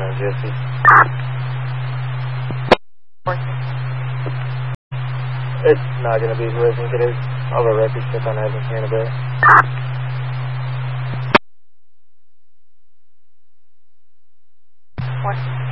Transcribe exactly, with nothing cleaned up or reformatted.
on Jesse. It's not going to be resident today. I'll have a record check on Evans here in a bit. One.